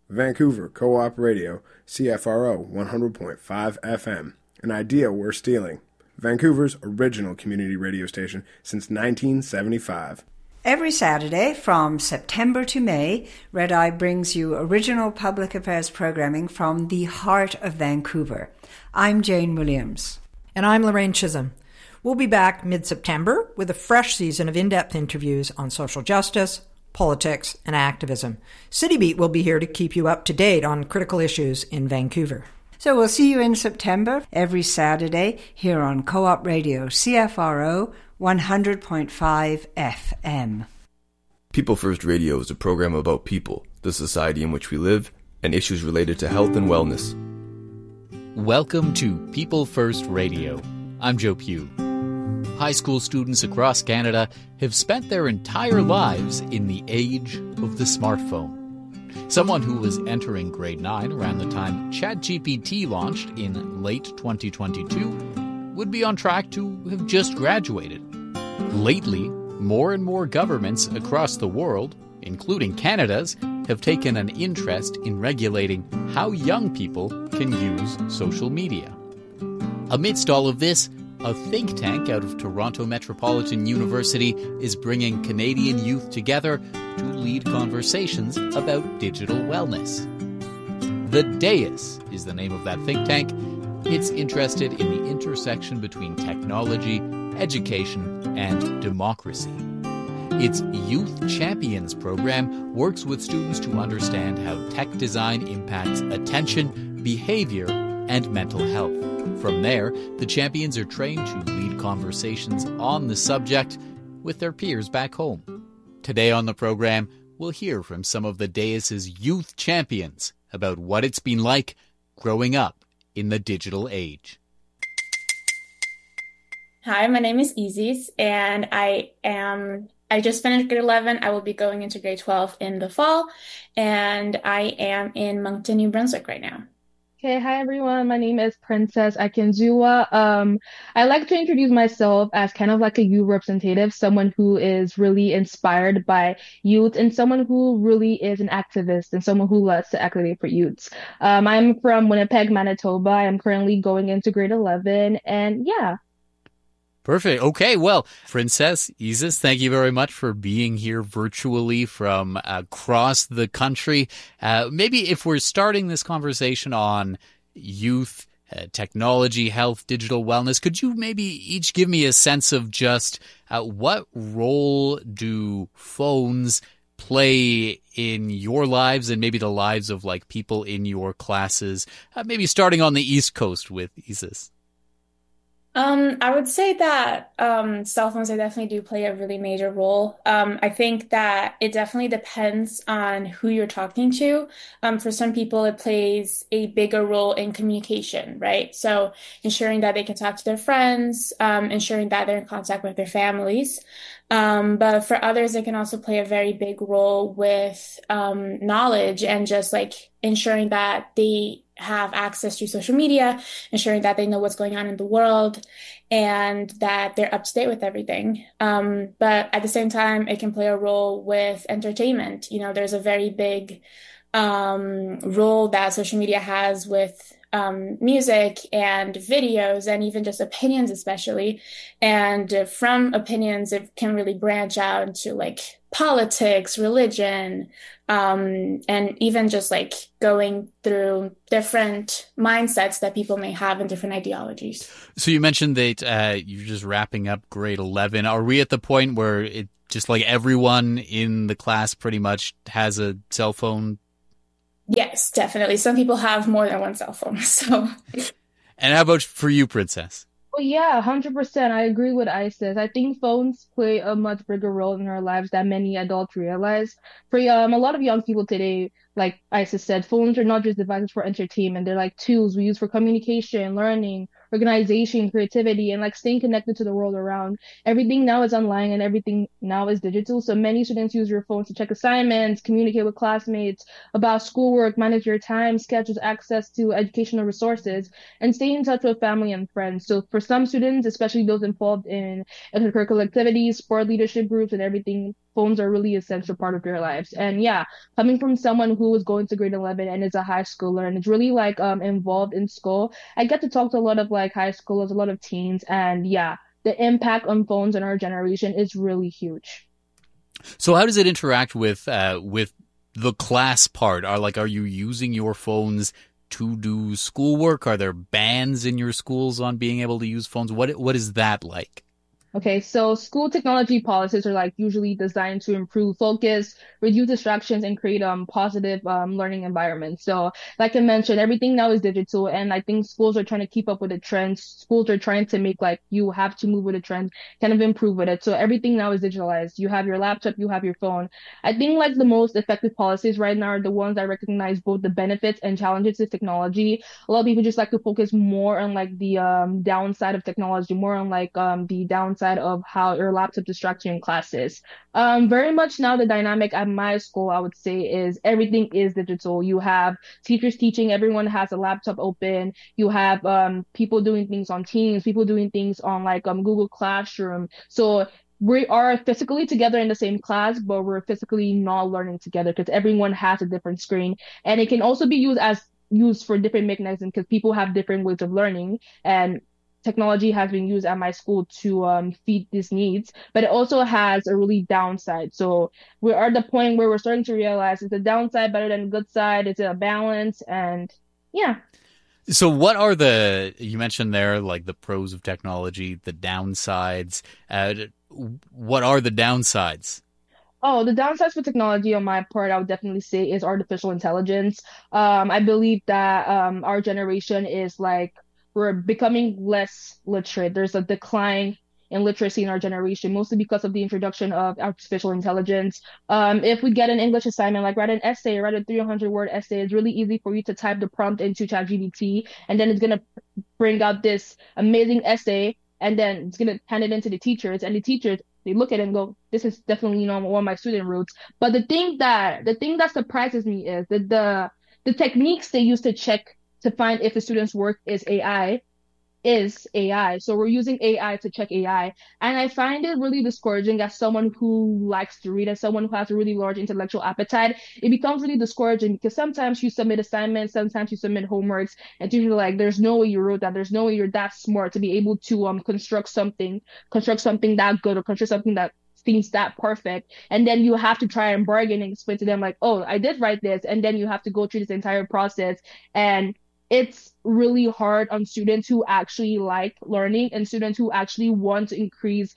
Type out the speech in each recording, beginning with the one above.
Vancouver Co-op Radio, CFRO 100.5 FM, an idea we're stealing. Vancouver's original community radio station since 1975. Every Saturday from September to May, Red Eye brings you original public affairs programming from the heart of Vancouver. I'm Jane Williams. And I'm Lorraine Chisholm. We'll be back mid-September with a fresh season of in-depth interviews on social justice, politics, and activism. City Beat will be here to keep you up to date on critical issues in Vancouver. So we'll see you in September every Saturday here on Co-op Radio, CFRO 100.5 FM. People First Radio is a program about people, the society in which we live, and issues related to health and wellness. Welcome to People First Radio. I'm Joe Pugh. High school students across Canada have spent their entire lives in the age of the smartphone. Someone who was entering grade 9 around the time ChatGPT launched in late 2022 would be on track to have just graduated. Lately, more and more governments across the world, including Canada's, have taken an interest in regulating how young people can use social media. Amidst all of this, a think tank out of Toronto Metropolitan University is bringing Canadian youth together to lead conversations about digital wellness. The Dais is the name of that think tank. It's interested in the intersection between technology, education, and democracy. Its Youth Champions program works with students to understand how tech design impacts attention, behavior, and mental health. From there, the champions are trained to lead conversations on the subject with their peers back home. Today on the program, we'll hear from some of the Dais's youth champions about what it's been like growing up in the digital age. Hi, my name is Isis, and I just finished grade 11. I will be going into grade 12 in the fall, and I am in Moncton, New Brunswick right now. Okay, hi everyone. My name is Princess Akinzua. I like to introduce myself as kind of like a youth representative, someone who is really inspired by youth and someone who really is an activist and someone who loves to advocate for youths. I'm from Winnipeg, Manitoba. I'm currently going into grade 11, and yeah. Perfect. Okay, well, Princess Isis, thank you very much for being here virtually from across the country. Maybe if we're starting this conversation on youth, technology, health, digital wellness, could you maybe each give me a sense of just what role do phones play in your lives and maybe the lives of like people in your classes, maybe starting on the East Coast with Isis? I would say that cell phones, they definitely do play a really major role. I think that it definitely depends on who you're talking to. For some people, it plays a bigger role in communication, right? So ensuring that they can talk to their friends, ensuring that they're in contact with their families. But for others, it can also play a very big role with knowledge and just like ensuring that they have access to social media, ensuring that they know what's going on in the world and that they're up to date with everything. But at the same time, it can play a role with entertainment. You know, there's a very big role that social media has with music and videos and even just opinions, especially. And from opinions, it can really branch out into like politics, religion, and even just like going through different mindsets that people may have and different ideologies. So you mentioned that you're just wrapping up grade 11. Are we at the point where it just like everyone in the class pretty much has a cell phone? Yes, definitely. Some people have more than one cell phone. So, and how about for you, Princess? Well, yeah, 100%. I agree with Isis. I think phones play a much bigger role in our lives than many adults realize. For a lot of young people today, like Isis said, phones are not just devices for entertainment. They're like tools we use for communication, learning, organization, creativity, and like staying connected to the world around. Everything now is online and everything now is digital. So many students use your phones to check assignments, communicate with classmates about schoolwork, manage your time, schedules, access to educational resources, and stay in touch with family and friends. So for some students, especially those involved in extracurricular activities, sport leadership groups, and everything phones are really essential part of their lives. And yeah, coming from someone who is going to grade 11 and is a high schooler and is really like involved in school, I get to talk to a lot of like high schoolers, a lot of teens, and yeah, the impact on phones in our generation is really huge. So how does it interact with the class part? Are you using your phones to do schoolwork? Are there bans in your schools on being able to use phones? What is that like? Okay, so school technology policies are like usually designed to improve focus, reduce distractions, and create positive learning environments. So, like I mentioned, everything now is digital, and I think schools are trying to keep up with the trends. Schools are trying to make like you have to move with the trends, kind of improve with it. So everything now is digitalized. You have your laptop, you have your phone. I think like the most effective policies right now are the ones that recognize both the benefits and challenges of technology. A lot of people just like to focus more on like the downside of technology, more on like the downside of how your laptop distracts you in classes. Very much now the dynamic at my school, I would say, is everything is digital. You have teachers teaching, everyone has a laptop open. You have people doing things on Teams, people doing things on like Google Classroom. So we are physically together in the same class, but we're physically not learning together because everyone has a different screen. And it can also be used for different mechanisms because people have different ways of learning, and technology has been used at my school to feed these needs, but it also has a really downside. So we're at the point where we're starting to realize, is the downside better than the good side? Is it a balance? And yeah. So what are you mentioned there, like the pros of technology, the downsides. What are the downsides? Oh, the downsides for technology on my part, I would definitely say, is artificial intelligence. I believe that our generation is like, we're becoming less literate. There's a decline in literacy in our generation, mostly because of the introduction of artificial intelligence. If we get an English assignment, like write an essay, write a 300-word essay, it's really easy for you to type the prompt into ChatGPT, and then it's going to bring out this amazing essay, and then it's going to hand it into the teachers, and the teachers, they look at it and go, this is definitely, what my student wrote. But the thing that surprises me is that the techniques they use to check to find if the student's work is AI. So we're using AI to check AI. And I find it really discouraging as someone who likes to read, as someone who has a really large intellectual appetite. It becomes really discouraging because sometimes you submit assignments, sometimes you submit homeworks, and teachers are like, there's no way you wrote that. There's no way you're that smart to be able to construct something that good, or construct something that seems that perfect. And then you have to try and bargain and explain to them like, oh, I did write this. And then you have to go through this entire process. And it's really hard on students who actually like learning and students who actually want to increase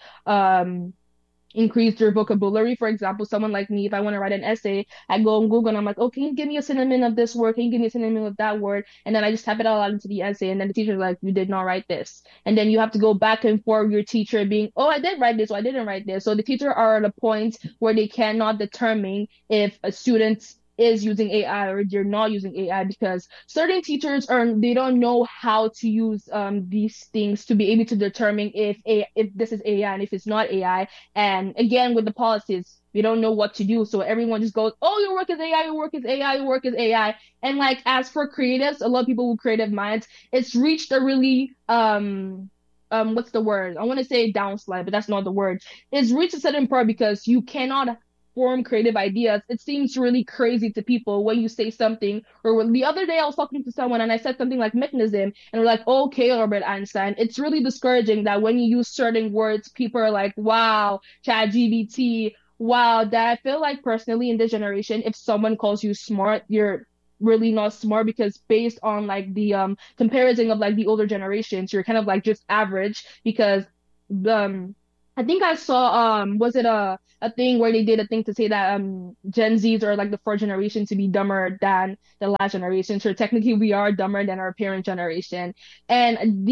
their vocabulary. For example, someone like me, if I want to write an essay, I go on Google and I'm like, oh, can you give me a synonym of this word? Can you give me a synonym of that word? And then I just type it all out into the essay, and then the teacher's like, you did not write this. And then you have to go back and forth with your teacher being, oh, I did write this, or I didn't write this. So the teacher are at a point where they cannot determine if a student is using AI or they're not using AI, because certain teachers they don't know how to use these things to be able to determine if this is AI and if it's not AI. And again, with the policies, we don't know what to do, so everyone just goes, oh, your work is AI, your work is AI, your work is AI. And like, as for creatives, a lot of people with creative minds, it's reached a really what's the word? I want to say downslide, but that's not the word. It's reached a certain part because you cannot form creative ideas. It seems really crazy to people when you say something, or the other day I was talking to someone and I said something like mechanism, and we're like, okay, Albert Einstein. It's really discouraging that when you use certain words, people are like, wow, ChatGPT, wow. That I feel like personally in this generation, if someone calls you smart, you're really not smart, because based on like the comparison of like the older generations, you're kind of like just average, because I think I saw was it a thing where they did a thing to say that Gen Zs are like the fourth generation to be dumber than the last generation. So technically we are dumber than our parent generation. And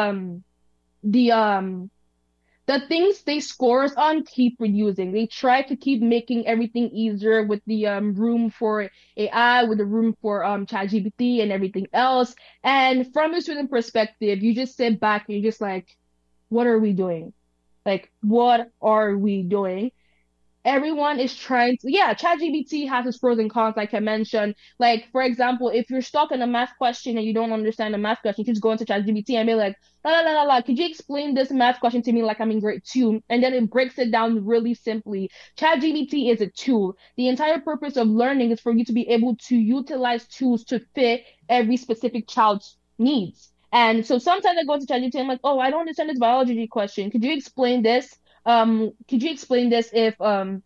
the things they score us on keep reusing. They try to keep making everything easier with the room for AI, with the room for ChatGPT and everything else. And from a student perspective, you just sit back and you're just like, what are we doing? Like, what are we doing? everyone is trying to, yeah, ChatGPT has its pros and cons, like I mentioned. Like, for example, if you're stuck in a math question and you don't understand the math question, you just go into ChatGPT and be like, la la la la la, could you explain this math question to me like I'm in grade 2? And then it breaks it down really simply. ChatGPT is a tool. The entire purpose of learning is for you to be able to utilize tools to fit every specific child's needs. And so sometimes I go to ChatGPT and I'm like, oh, I don't understand this biology question. Could you explain this? Could you explain this if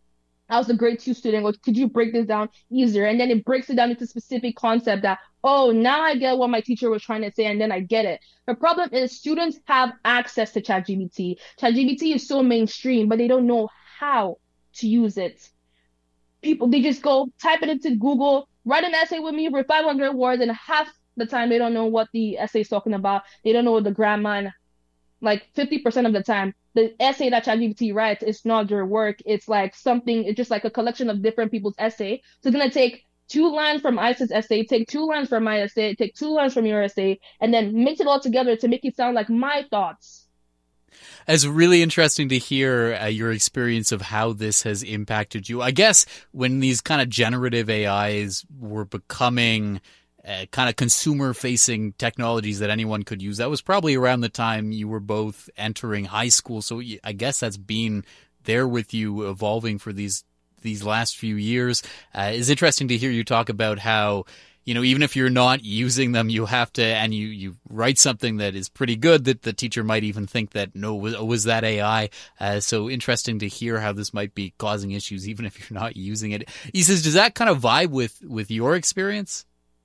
I was a grade 2 student, or could you break this down easier? And then it breaks it down into specific concept that, oh, now I get what my teacher was trying to say, and then I get it. The problem is students have access to ChatGPT. ChatGPT is so mainstream, but they don't know how to use it. People, they just go type it into Google, write an essay with me for 500 words, and half the time they don't know what the essay is talking about. They don't know the grammar, and like 50% of the time, the essay that ChatGPT writes is not your work. It's like something, it's just like a collection of different people's essay. So it's going to take 2 lines from Isa's essay, take 2 lines from my essay, take 2 lines from your essay, and then mix it all together to make it sound like my thoughts. It's really interesting to hear your experience of how this has impacted you. I guess when these kind of generative AIs were becoming kind of consumer-facing technologies that anyone could use, that was probably around the time you were both entering high school. So I guess that's been there with you, evolving for these last few years. It's interesting to hear you talk about how, you know, even if you're not using them, you have to, and you write something that is pretty good, that the teacher might even think that, no, was that AI? So interesting to hear how this might be causing issues, even if you're not using it. He says, does that kind of vibe with your experience?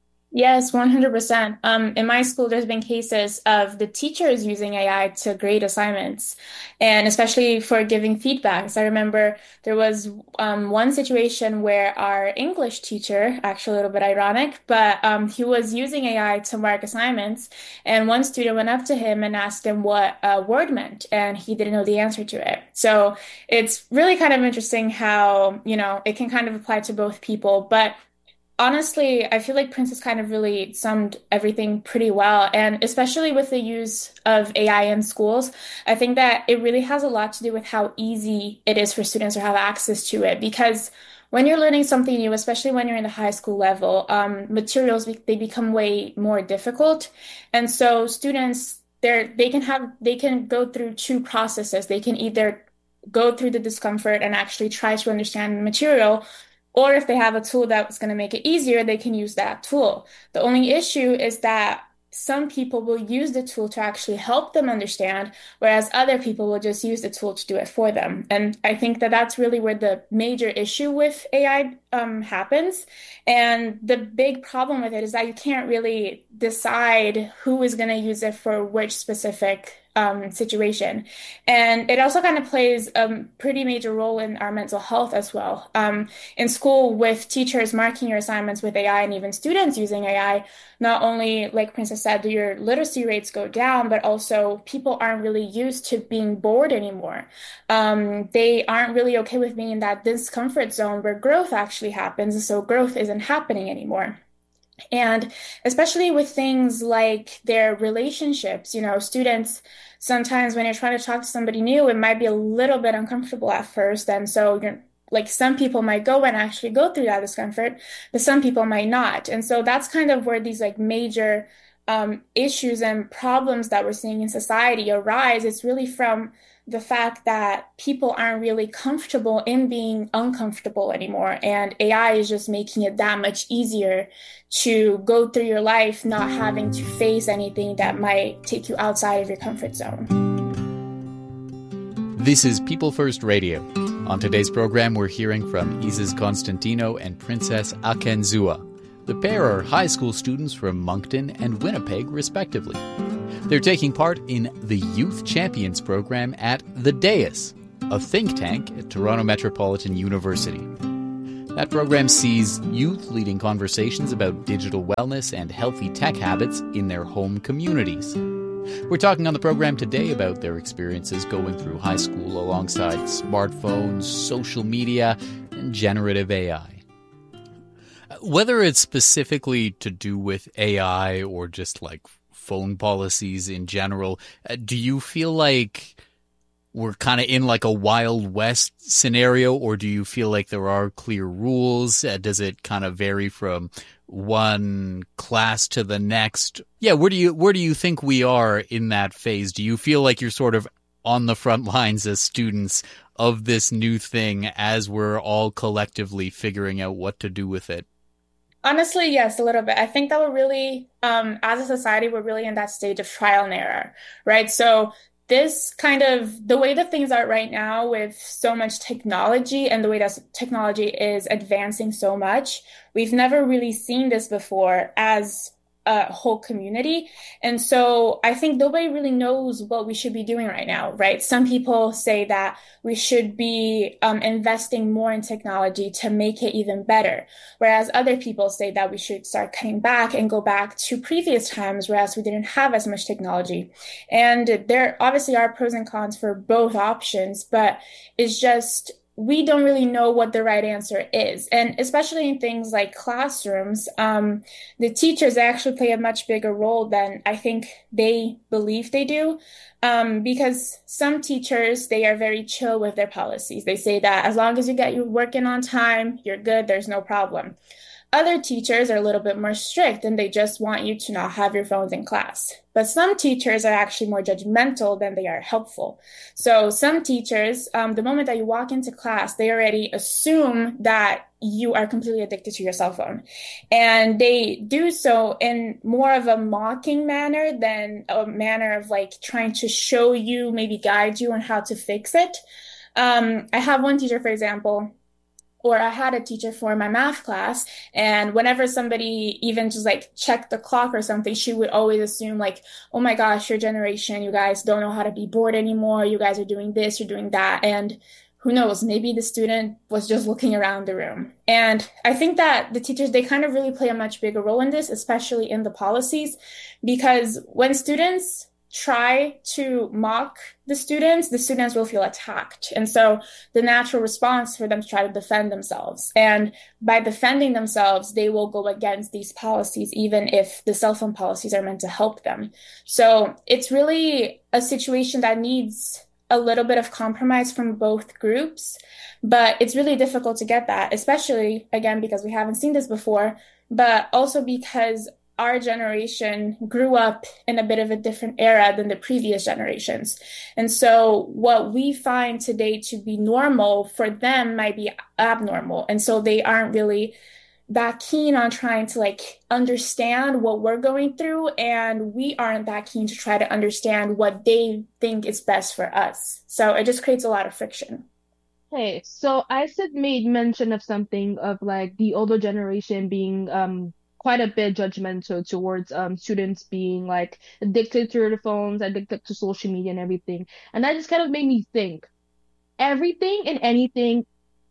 Yes, 100%. In my school, there's been cases of the teachers using AI to grade assignments, and especially for giving feedback. So I remember there was one situation where our English teacher, actually a little bit ironic, but he was using AI to mark assignments, and one student went up to him and asked him what a word meant, and he didn't know the answer to it. So it's really kind of interesting how, you know, it can kind of apply to both people, but honestly, I feel like Princess kind of really summed everything pretty well. And especially with the use of AI in schools, I think that it really has a lot to do with how easy it is for students to have access to it. Because when you're learning something new, especially when you're in the high school level, materials, they become way more difficult. And so students, they can go through 2 processes. They can either go through the discomfort and actually try to understand the material, or if they have a tool that's going to make it easier, they can use that tool. The only issue is that some people will use the tool to actually help them understand, whereas other people will just use the tool to do it for them. And I think that that's really where the major issue with AI happens. And the big problem with it is that you can't really decide who is going to use it for which specific situation. And it also kind of plays a pretty major role in our mental health as well. In school, with teachers marking your assignments with AI and even students using AI, not only, like Princess said, do your literacy rates go down, but also people aren't really used to being bored anymore. They aren't really okay with being in that discomfort zone where growth actually happens. So growth isn't happening anymore. And especially with things like their relationships, you know, students, sometimes when you're trying to talk to somebody new, it might be a little bit uncomfortable at first. And so like some people might go and actually go through that discomfort, but some people might not. And so that's kind of where these like major issues and problems that we're seeing in society arise. It's really from the fact that people aren't really comfortable in being uncomfortable anymore. And AI is just making it that much easier to go through your life not having to face anything that might take you outside of your comfort zone. This is People First Radio. On today's program, we're hearing from Isis Constantino and Princess Akenzua. The pair are high school students from Moncton and Winnipeg, respectively. They're taking part in the Youth Champions program at The Dais, a think tank at Toronto Metropolitan University. That program sees youth leading conversations about digital wellness and healthy tech habits in their home communities. We're talking on the program today about their experiences going through high school alongside smartphones, social media, and generative AI. Whether it's specifically to do with AI or just like phone policies in general, do you feel like we're kind of in like a Wild West scenario, or do you feel like there are clear rules? Does it kind of vary from one class to the next? Yeah, where do you think we are in that phase? Do you feel like you're sort of on the front lines as students of this new thing as we're all collectively figuring out what to do with it? Honestly, yes, a little bit. I think that we're really, as a society, we're really in that stage of trial and error, right? So this kind of the way that things are right now with so much technology and the way that technology is advancing so much, we've never really seen this before as a whole community. And so I think nobody really knows what we should be doing right now, right? Some people say that we should be investing more in technology to make it even better, whereas other people say that we should start cutting back and go back to previous times, whereas we didn't have as much technology. And there obviously are pros and cons for both options, but it's just we don't really know what the right answer is. And especially in things like classrooms, the teachers actually play a much bigger role than I think they believe they do. Because some teachers, they are very chill with their policies. They say that as long as you get your work in on time, you're good, there's no problem. Other teachers are a little bit more strict and they just want you to not have your phones in class. But some teachers are actually more judgmental than they are helpful. So some teachers, the moment that you walk into class, they already assume that you are completely addicted to your cell phone. And they do so in more of a mocking manner than a manner of like trying to show you, maybe guide you on how to fix it. I have one teacher, for example, or I had a teacher for my math class, and whenever somebody even just like checked the clock or something, she would always assume like, oh my gosh, your generation, you guys don't know how to be bored anymore. You guys are doing this, you're doing that. And who knows, maybe the student was just looking around the room. And I think that the teachers, they kind of really play a much bigger role in this, especially in the policies, because when students try to mock the students will feel attacked. And so the natural response for them to try to defend themselves. And by defending themselves, they will go against these policies, even if the cell phone policies are meant to help them. So it's really a situation that needs a little bit of compromise from both groups, but it's really difficult to get that, especially, again, because we haven't seen this before, but also because our generation grew up in a bit of a different era than the previous generations. And so what we find today to be normal for them might be abnormal. And so they aren't really that keen on trying to like understand what we're going through. And we aren't that keen to try to understand what they think is best for us. So it just creates a lot of friction. Hey, so Isaac made mention of something of like the older generation being quite a bit judgmental towards students being like addicted to their phones, addicted to social media and everything. And that just kind of made me think everything and anything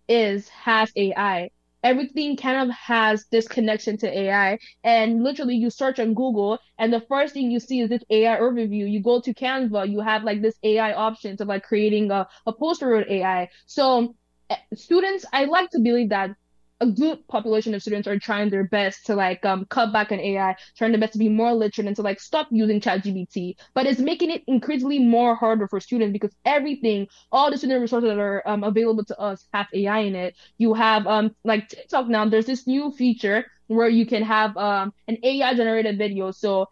has AI. Everything kind of has this connection to AI. And literally you search on Google and the first thing you see is this AI overview. You go to Canva, you have like this AI options of like creating a poster with AI. So students, I like to believe that a good population of students are trying their best to like cut back on AI, trying their best to be more literate and to like stop using ChatGPT. But it's making it increasingly more harder for students because all the student resources that are available to us have AI in it. You have like TikTok now, there's this new feature where you can have an AI generated video. So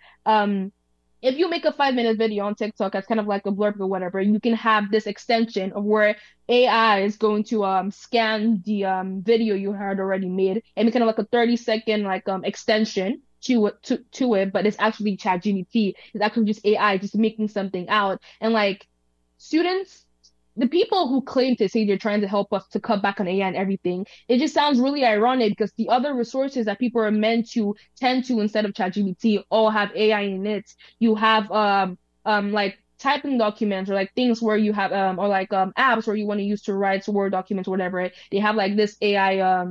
if you make a 5-minute video on TikTok as kind of like a blurb or whatever, you can have this extension of where AI is going to scan the video you had already made and make kind of like a 30-second like extension to it, but it's actually ChatGPT. It's actually just AI just making something out. And like students, the people who claim to say they're trying to help us to cut back on AI and everything, it just sounds really ironic because the other resources that people are meant to tend to instead of ChatGPT all have AI in it. You have like typing documents or like things where you have or like apps where you want to use to write Word documents or whatever. They have like this AI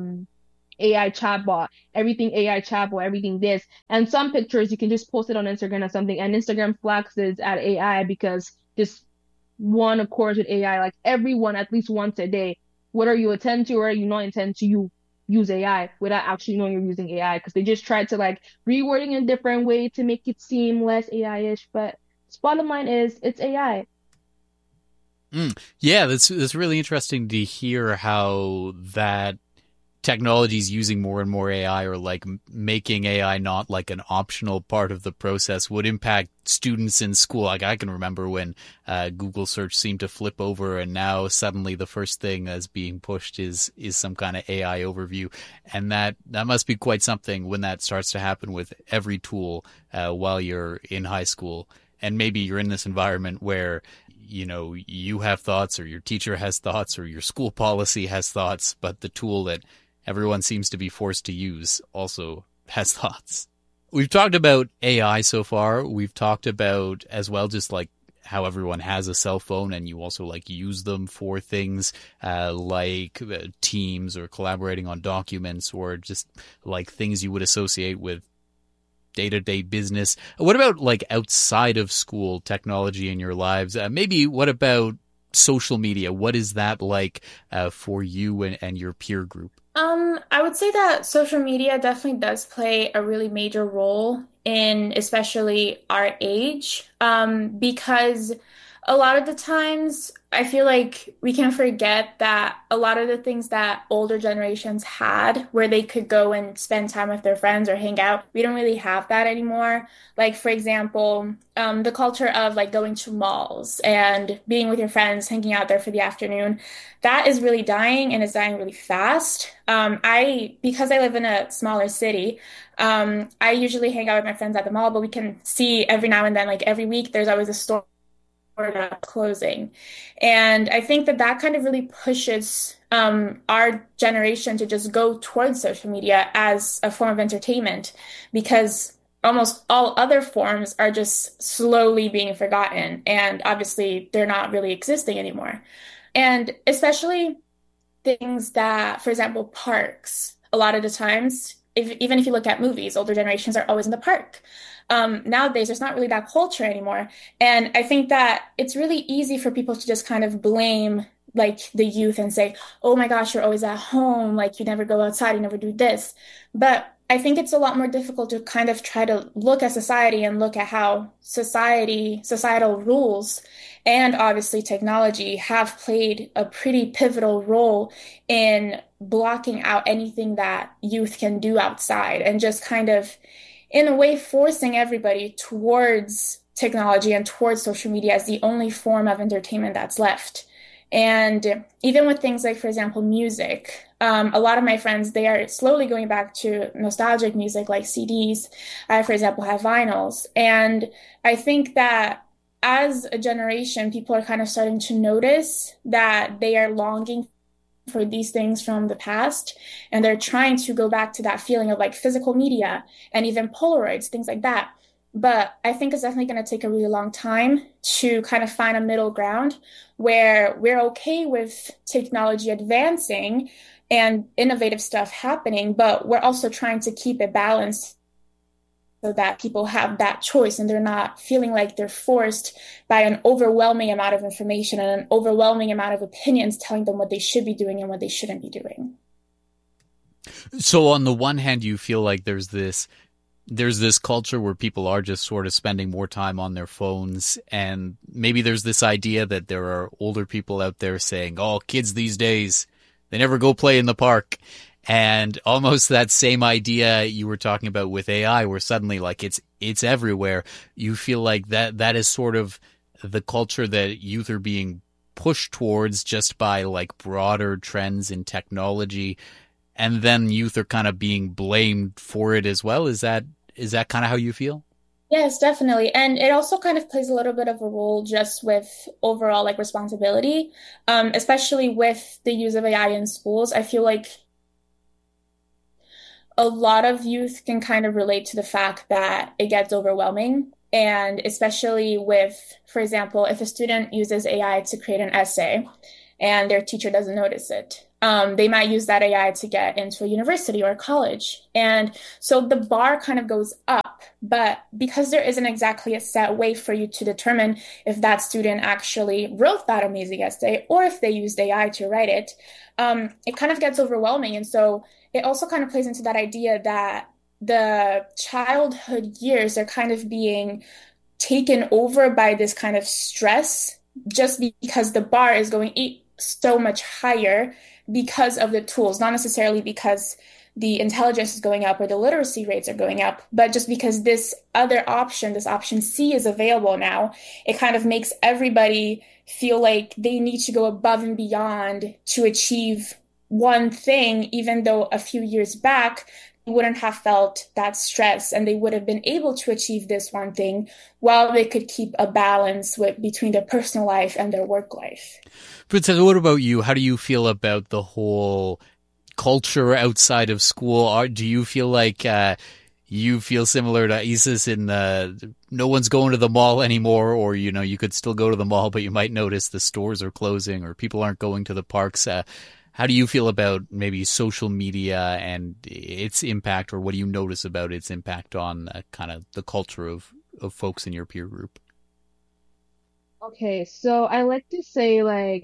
chatbot, everything AI chatbot, everything this. And some pictures you can just post it on Instagram or something, and Instagram flags it at AI because this one accords with AI, like everyone at least once a day, whether you attend to or you not intend to, you use AI without actually knowing you're using AI because they just tried to like rewording in a different way to make it seem less AI-ish. But bottom line is it's AI. Yeah, that's really interesting to hear how that technology is using more and more AI, or like making AI not like an optional part of the process, would impact students in school. Like I can remember when Google search seemed to flip over, and now suddenly the first thing that's being pushed is some kind of AI overview. And that must be quite something when that starts to happen with every tool while you're in high school. And maybe you're in this environment where, you know, you have thoughts, or your teacher has thoughts, or your school policy has thoughts, but the tool that everyone seems to be forced to use also has thoughts. We've talked about AI so far. We've talked about as well just like how everyone has a cell phone, and you also like use them for things like Teams or collaborating on documents, or just like things you would associate with day-to-day business. What about like outside of school technology in your lives? Maybe what about social media? What is that like for you and your peer group? I would say that social media definitely does play a really major role in especially our age, because a lot of the times I feel like we can forget that a lot of the things that older generations had, where they could go and spend time with their friends or hang out, we don't really have that anymore. Like, for example, the culture of like going to malls and being with your friends, hanging out there for the afternoon, that is really dying, and it's dying really fast. Because I live in a smaller city, I usually hang out with my friends at the mall, but we can see every now and then, like every week, there's always a store closing. And I think that that kind of really pushes our generation to just go towards social media as a form of entertainment, because almost all other forms are just slowly being forgotten. And obviously, they're not really existing anymore. And especially things that, for example, parks, a lot of the times, even if you look at movies, older generations are always in the park. Nowadays, there's not really that culture anymore. And I think that it's really easy for people to just kind of blame like the youth and say, oh my gosh, you're always at home, like you never go outside, you never do this. But I think it's a lot more difficult to kind of try to look at society and look at how societal rules and obviously technology have played a pretty pivotal role in blocking out anything that youth can do outside, and just kind of in a way forcing everybody towards technology and towards social media as the only form of entertainment that's left. And even with things like, for example, music, a lot of my friends, they are slowly going back to nostalgic music like CDs. I, for example, have vinyls. And I think that as a generation, people are kind of starting to notice that they are longing for these things from the past, and they're trying to go back to that feeling of like physical media and even Polaroids, things like that. But I think it's definitely going to take a really long time to kind of find a middle ground where we're okay with technology advancing and innovative stuff happening, but we're also trying to keep it balanced so that people have that choice and they're not feeling like they're forced by an overwhelming amount of information and an overwhelming amount of opinions telling them what they should be doing and what they shouldn't be doing. So on the one hand, you feel like there's this culture where people are just sort of spending more time on their phones, and maybe there's this idea that there are older people out there saying, oh, kids these days, they never go play in the park. And almost that same idea you were talking about with AI, where suddenly like it's everywhere. You feel like that is sort of the culture that youth are being pushed towards just by like broader trends in technology. And then youth are kind of being blamed for it as well. Is that kind of how you feel? Yes, definitely. And it also kind of plays a little bit of a role just with overall like responsibility, especially with the use of AI in schools. I feel like a lot of youth can kind of relate to the fact that it gets overwhelming. And especially with, for example, if a student uses AI to create an essay and their teacher doesn't notice it, they might use that AI to get into a university or a college. And so the bar kind of goes up, but because there isn't exactly a set way for you to determine if that student actually wrote that amazing essay or if they used AI to write it, it kind of gets overwhelming. And so it also kind of plays into that idea that the childhood years are kind of being taken over by this kind of stress just because the bar is going so much higher because of the tools, not necessarily because the intelligence is going up or the literacy rates are going up, but just because this other option, this option C is available now, it kind of makes everybody feel like they need to go above and beyond to achieve one thing, even though a few years back, they wouldn't have felt that stress and they would have been able to achieve this one thing while they could keep a balance between their personal life and their work life. Princess, what about you? How do you feel about the whole culture outside of school? Do you feel like you feel similar to Isis in no one's going to the mall anymore, or you could still go to the mall, but you might notice the stores are closing or people aren't going to the parks? How do you feel about maybe social media and its impact, or what do you notice about its impact on kind of the culture of folks in your peer group? Okay, so I like to say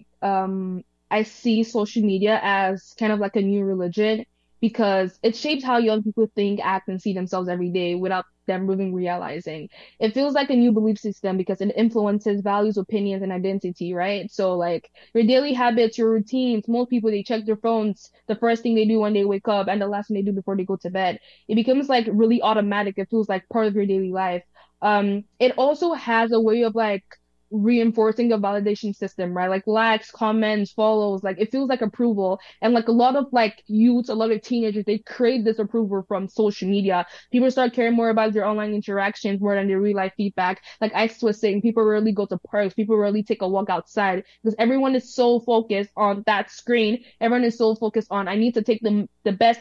I see social media as kind of like a new religion because it shapes how young people think, act, and see themselves every day without them really realizing. It feels like a new belief system because it influences values, opinions, and identity, right? So like your daily habits, your routines, most people, they check their phones the first thing they do when they wake up and the last thing they do before they go to bed. It becomes like really automatic. It feels like part of your daily life. It also has a way of like reinforcing a validation system, right? Like likes, comments, follows, like it feels like approval. And like a lot of like youths, a lot of teenagers, they crave this approval from social media. People start caring more about their online interactions more than their real life feedback. Like I was saying, people rarely go to parks, people rarely take a walk outside because everyone is so focused on that screen. Everyone is so focused on, I need to take the best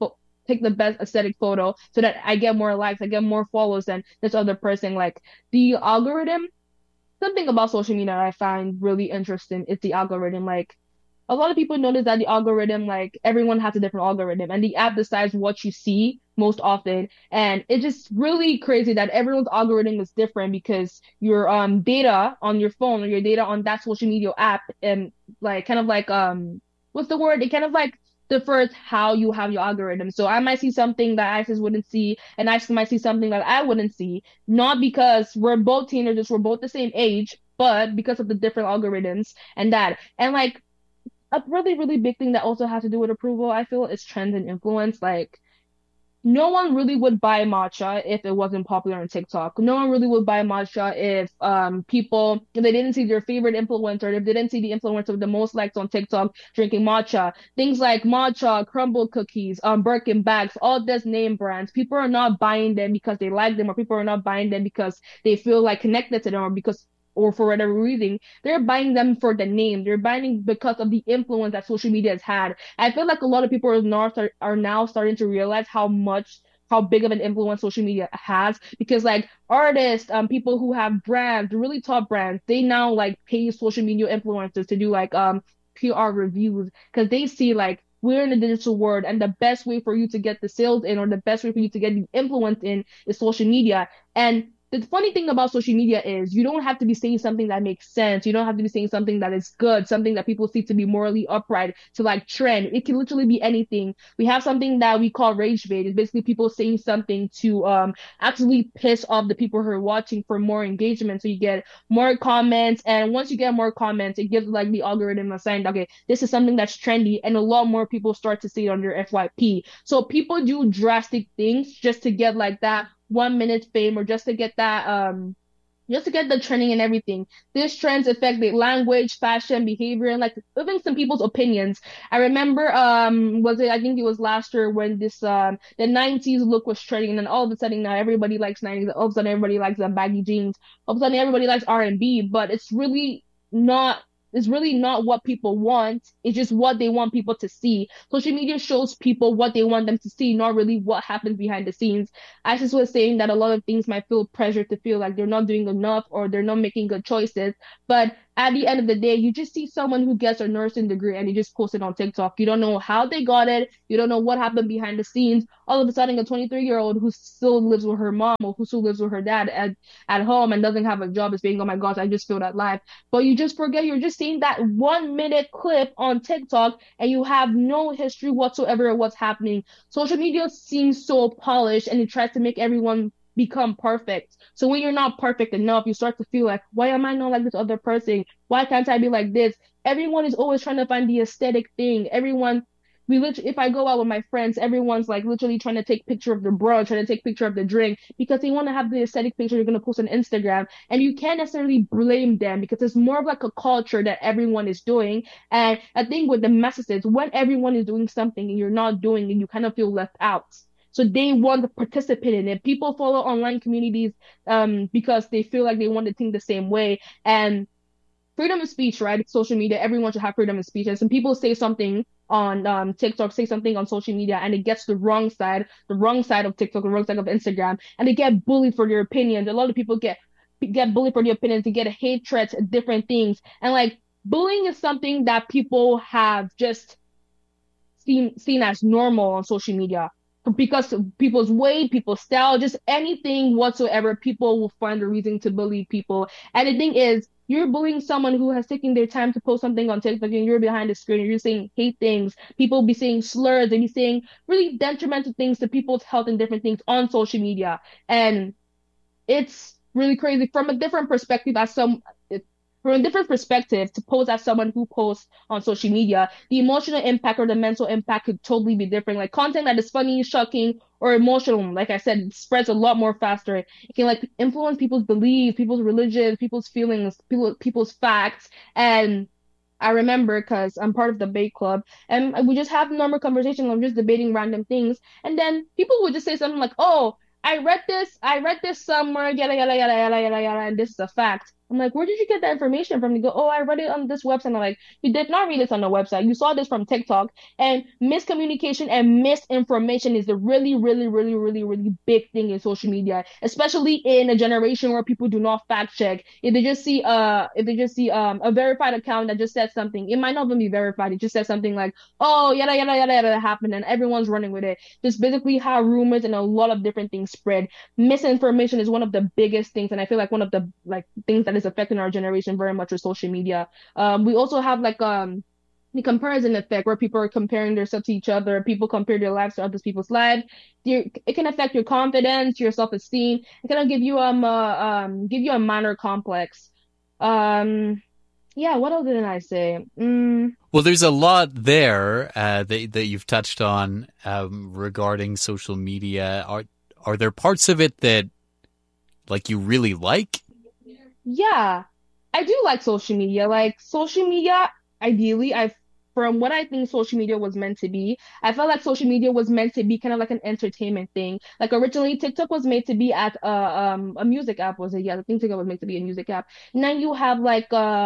aesthetic photo so that I get more likes, I get more follows than this other person. Like the algorithm, something about social media I find really interesting is the algorithm. Like a lot of people notice that the algorithm, like everyone has a different algorithm and the app decides what you see most often. And it's just really crazy that everyone's algorithm is different because your data on your phone or your data on that social media app and like kind of like what's the word? It kind of like differs how you have your algorithm. So I might see something that Isis wouldn't see, and Isis might see something that I wouldn't see, not because we're both teenagers, we're both the same age, but because of the different algorithms and that. And like a really, really big thing that also has to do with approval, I feel, is trends and influence. Like no one really would buy matcha if it wasn't popular on TikTok. No one really would buy matcha if if they didn't see their favorite influencer, if they didn't see the influencer with the most likes on TikTok drinking matcha. Things like matcha, crumble cookies, Birkin bags, all these name brands. People are not buying them because they like them, or people are not buying them because they feel like connected to them, or for whatever reason. They're buying them for the name. They're buying because of the influence that social media has had. I feel like a lot of people are now starting to realize how big of an influence social media has, because like artists, people who have brands, really top brands, they now like pay social media influencers to do like PR reviews because they see like we're in the digital world and the best way for you to get the sales in, or the best way for you to get the influence in, is social media. And the funny thing about social media is you don't have to be saying something that makes sense. You don't have to be saying something that is good, something that people see to be morally upright, to like trend. It can literally be anything. We have something that we call rage bait. It's basically people saying something to actually piss off the people who are watching for more engagement. So you get more comments, and once you get more comments, it gives like the algorithm a sign, okay, this is something that's trendy, and a lot more people start to see it on their FYP. So people do drastic things just to get like that 1 minute fame, or just to get that just to get the trending and everything. These trends affect the language, fashion, behavior, and like even some people's opinions. I remember I think it was last year when this the 90s look was trending, and then all of a sudden now everybody likes 90s. All of a sudden everybody likes baggy jeans. All of a sudden everybody likes R&B, but it's really not what people want. It's just what they want people to see. Social media shows people what they want them to see, not really what happens behind the scenes. I just was saying that a lot of things might feel pressure to feel like they're not doing enough or they're not making good choices. But at the end of the day, you just see someone who gets a nursing degree and they just post it on TikTok. You don't know how they got it. You don't know what happened behind the scenes. All of a sudden, a 23-year-old who still lives with her mom or who still lives with her dad at home and doesn't have a job is saying, oh my gosh, I just feel that life. But you just forget you're just seeing that 1 minute clip on TikTok and you have no history whatsoever of what's happening. Social media seems so polished and it tries to make everyone become perfect. So when you're not perfect enough, you start to feel like, why am I not like this other person? Why can't I be like this? Everyone is always trying to find the aesthetic thing. If I go out with my friends, everyone's like literally trying to take picture of the brunch, trying to take picture of the drink because they want to have the aesthetic picture you're going to post on Instagram. And you can't necessarily blame them because it's more of like a culture that everyone is doing. And I think with the messages, when everyone is doing something and you're not doing it, you kind of feel left out. So they want to participate in it. People follow online communities because they feel like they want to think the same way. And freedom of speech, right? Social media, everyone should have freedom of speech. And some people say something on TikTok, say something on social media, and it gets the wrong side of TikTok, the wrong side of Instagram, and they get bullied for their opinions. A lot of people get bullied for their opinions, they get hate threats, different things. And like bullying is something that people have just seen as normal on social media. Because of people's weight, people's style, just anything whatsoever, people will find a reason to bully people. And the thing is, you're bullying someone who has taken their time to post something on TikTok and you're behind the screen, you're saying hate things. People be saying slurs, they be saying really detrimental things to people's health and different things on social media. And it's really crazy from a different perspective to pose as someone who posts on social media. The emotional impact or the mental impact could totally be different. Like content that is funny, shocking, or emotional, like I said, it spreads a lot more faster. It can like influence people's beliefs, people's religions, people's feelings, people's facts. And I remember because I'm part of the debate club and we just have normal conversations of just debating random things. And then people would just say something like, oh, I read this somewhere, yada, yada, yada, yada, yada, yada, and this is a fact. I'm like, where did you get that information from? You go, oh, I read it on this website. I'm like, you did not read this on the website. You saw this from TikTok. And miscommunication and misinformation is a really, really, really, really, really big thing in social media, especially in a generation where people do not fact check. If they just see a verified account that just says something, it might not even be verified. It just says something like, oh, yada, yada, yada, yada happened, and everyone's running with it. Just basically how rumors and a lot of different things spread. Misinformation is one of the biggest things, and I feel like one of the things that is affecting our generation very much with social media. We also have the comparison effect where people are comparing themselves to each other. People compare their lives to other people's lives. It can affect your confidence, your self-esteem. It can give you a minor complex. Yeah, what else did I say? Well, there's a lot there that you've touched on regarding social media. Are there parts of it that like you really like? Yeah, I do like social media. Like social media, ideally, from what I think social media was meant to be, I felt like social media was meant to be kind of like an entertainment thing. Like originally, TikTok was made to be at a music app, was it? Yeah, I think TikTok was made to be a music app. Now you have like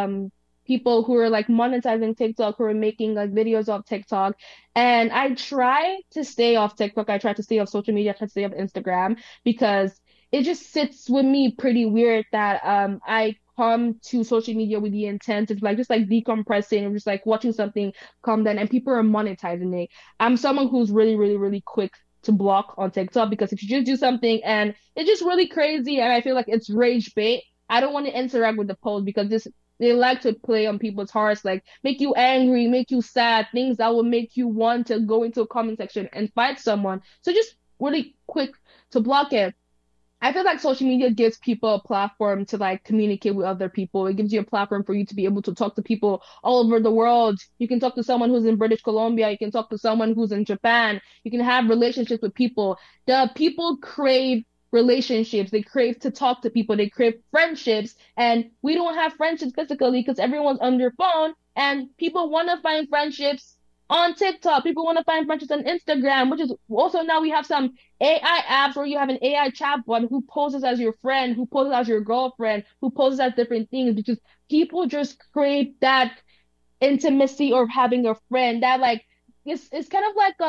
people who are like monetizing TikTok, who are making like videos of TikTok. And I try to stay off TikTok. I try to stay off social media. I try to stay off Instagram because it just sits with me pretty weird that I come to social media with the intent of just decompressing or just like watching something calm down, and people are monetizing it. I'm someone who's really, really, really quick to block on TikTok because if you just do something and it's just really crazy and I feel like it's rage bait, I don't want to interact with the post because they like to play on people's hearts, like make you angry, make you sad, things that will make you want to go into a comment section and fight someone. So just really quick to block it. I feel like social media gives people a platform to like communicate with other people. It gives you a platform for you to be able to talk to people all over the world. You can talk to someone who's in British Columbia. You can talk to someone who's in Japan. You can have relationships with people. The people crave relationships. They crave to talk to people. They crave friendships. And we don't have friendships physically because everyone's on their phone. And people want to find friendships on TikTok. People want to find friendships on Instagram, which is also now we have some AI apps where you have an AI chatbot who poses as your friend, who poses as your girlfriend, who poses as different things because people just crave that intimacy of having a friend that like it's kind of like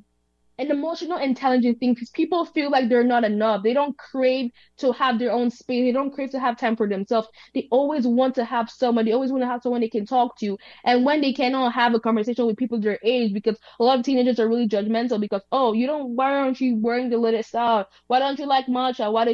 an emotional intelligence thing because people feel like they're not enough. They don't crave to have their own space. They don't crave to have time for themselves. They always want to have someone. They always want to have someone they can talk to. And when they cannot have a conversation with people their age, because a lot of teenagers are really judgmental because, oh, why aren't you wearing the latest style? Why don't you like matcha? Why don't